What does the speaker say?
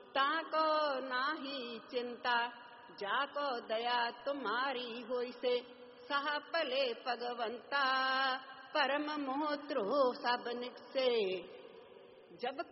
ताको नाही चिंता, जाको दया तुम्हारी होई से, सहा पले भगवंता, परम मोह त्रो सब निकसे। जब